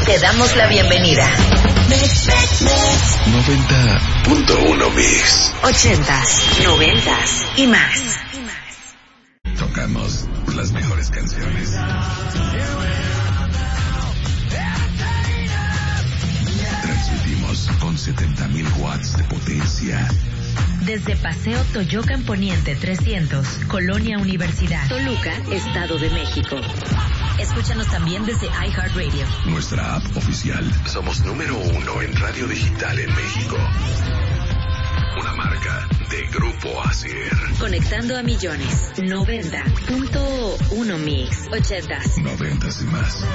Te damos la bienvenida. 90.1 Mix. 80s, 90s y más. Tocamos las mejores canciones. Transmitimos con 70,000 watts de potencia. Desde Paseo Toyocan Poniente 300, Colonia Universidad, Toluca, Estado de México. Escúchanos también desde iHeartRadio. Nuestra app oficial. Somos número 1 en radio digital en México. Una marca de Grupo Asier. Conectando a millones. 90.1 Mix. 80s. 90s y más.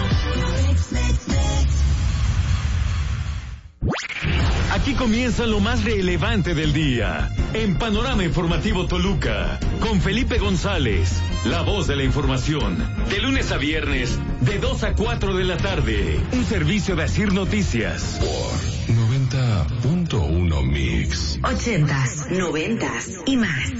Aquí comienza lo más relevante del día. En Panorama Informativo Toluca, con Felipe González, la voz de la información. De lunes a viernes, de 2 a 4 de la tarde. Un servicio de Asir Noticias. Por 90.1 Mix. 80s, 90s y más.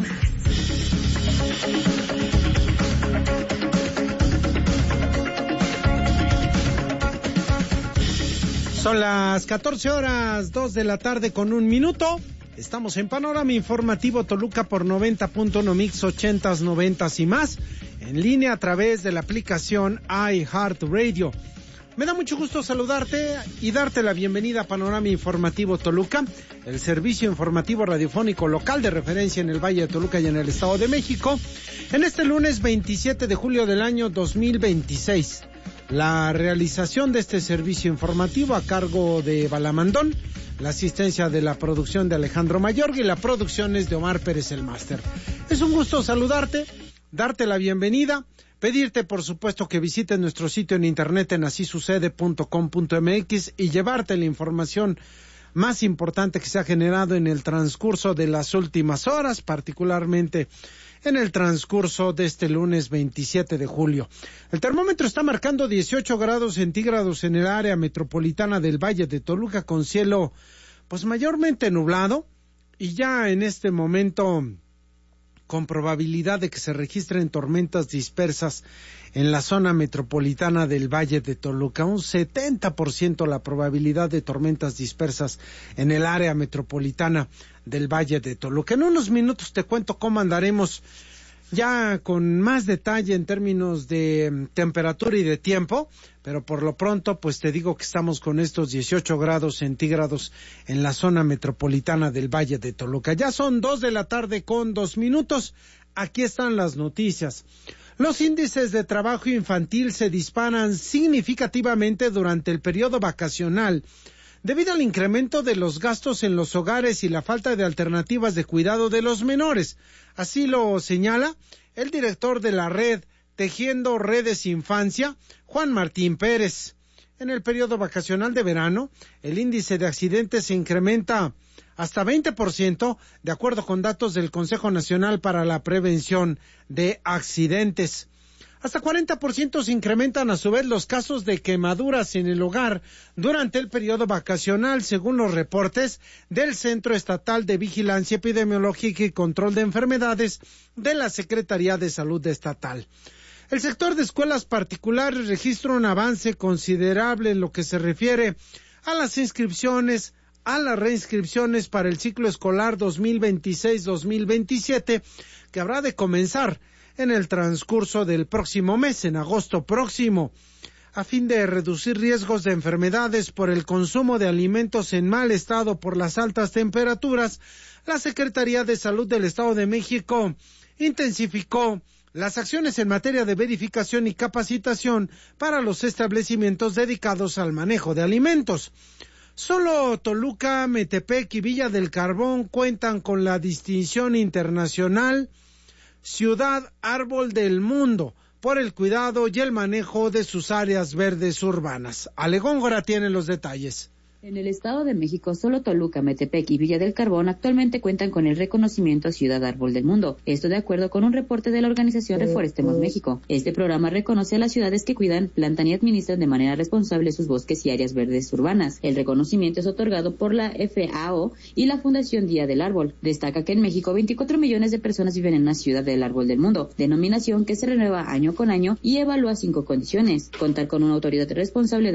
Son las 14 horas, 2 de la tarde con 1 minuto. Estamos en Panorama Informativo Toluca por 90.1 Mix, 80s, 90s y más. En línea a través de la aplicación iHeartRadio. Me da mucho gusto saludarte y darte la bienvenida a Panorama Informativo Toluca, el servicio informativo radiofónico local de referencia en el Valle de Toluca y en el Estado de México. En este lunes 27 de julio del año 2026. La realización de este servicio informativo a cargo de Balamandón, la asistencia de la producción de Alejandro Mayorga y la producción es de Omar Pérez el Máster. Es un gusto saludarte, darte la bienvenida, pedirte por supuesto que visites nuestro sitio en internet en asisucede.com.mx y llevarte la información más importante que se ha generado en el transcurso de las últimas horas, particularmente en el transcurso de este lunes 27 de julio. El termómetro está marcando 18 grados centígrados en el área metropolitana del Valle de Toluca con cielo pues mayormente nublado y ya en este momento con probabilidad de que se registren tormentas dispersas en la zona metropolitana del Valle de Toluca, un 70% la probabilidad de tormentas dispersas en el área metropolitana del Valle de Toluca. En unos minutos te cuento cómo andaremos ya con más detalle en términos de temperatura y de tiempo, pero por lo pronto pues te digo que estamos con estos 18 grados centígrados en la zona metropolitana del Valle de Toluca. Ya son 2 de la tarde con 2 minutos. Aquí están las noticias. Los índices de trabajo infantil se disparan significativamente durante el periodo vacacional debido al incremento de los gastos en los hogares y la falta de alternativas de cuidado de los menores. Así lo señala el director de la red Tejiendo Redes Infancia, Juan Martín Pérez. En el periodo vacacional de verano, el índice de accidentes se incrementa hasta 20%, de acuerdo con datos del Consejo Nacional para la Prevención de Accidentes. Hasta 40% se incrementan a su vez los casos de quemaduras en el hogar durante el periodo vacacional, según los reportes del Centro Estatal de Vigilancia Epidemiológica y Control de Enfermedades de la Secretaría de Salud Estatal. El sector de escuelas particulares registra un avance considerable en lo que se refiere a las inscripciones, a las reinscripciones para el ciclo escolar 2026-2027, que habrá de comenzar en el transcurso del próximo mes, en agosto próximo. A fin de reducir riesgos de enfermedades por el consumo de alimentos en mal estado por las altas temperaturas, la Secretaría de Salud del Estado de México intensificó las acciones en materia de verificación y capacitación para los establecimientos dedicados al manejo de alimentos. Solo Toluca, Metepec y Villa del Carbón cuentan con la distinción internacional Ciudad Árbol del Mundo por el cuidado y el manejo de sus áreas verdes urbanas. Ale Góngora tiene los detalles. En el Estado de México, solo Toluca, Metepec y Villa del Carbón actualmente cuentan con el reconocimiento Ciudad Árbol del Mundo. Esto de acuerdo con un reporte de la organización Reforestemos México. Este programa reconoce a las ciudades que cuidan, plantan y administran de manera responsable sus bosques y áreas verdes urbanas. El reconocimiento es otorgado por la FAO y la Fundación Día del Árbol. Destaca que en México 24 millones de personas viven en la Ciudad del Árbol del Mundo, denominación que se renueva año con año y evalúa 5 condiciones: contar con una autoridad responsable